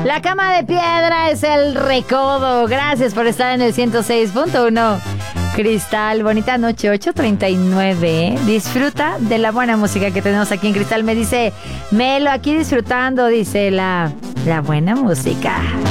La cama de piedra es el recodo. Gracias por estar en el 106.1. Cristal, bonita noche, 8:39. Disfruta de la buena música que tenemos aquí en Cristal. Me dice Melo, aquí disfrutando, dice la buena música.